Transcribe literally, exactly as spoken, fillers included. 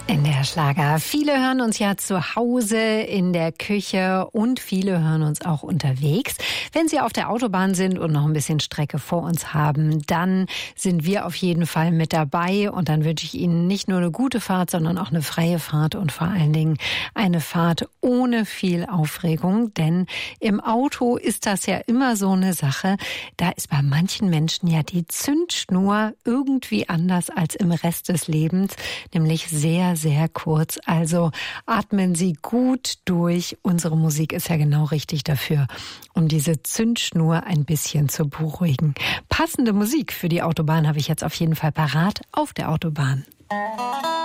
In der Schlager. Viele hören uns ja zu Hause, in der Küche und viele hören uns auch unterwegs. Wenn Sie auf der Autobahn sind und noch ein bisschen Strecke vor uns haben, dann sind wir auf jeden Fall mit dabei und dann wünsche ich Ihnen nicht nur eine gute Fahrt, sondern auch eine freie Fahrt und vor allen Dingen eine Fahrt ohne viel Aufregung, denn im Auto ist das ja immer so eine Sache, da ist bei manchen Menschen ja die Zündschnur irgendwie anders als im Rest des Lebens, nämlich sehr, sehr kurz. Also atmen Sie gut durch. Unsere Musik ist ja genau richtig dafür, um diese Zündschnur ein bisschen zu beruhigen. Passende Musik für die Autobahn habe ich jetzt auf jeden Fall parat auf der Autobahn.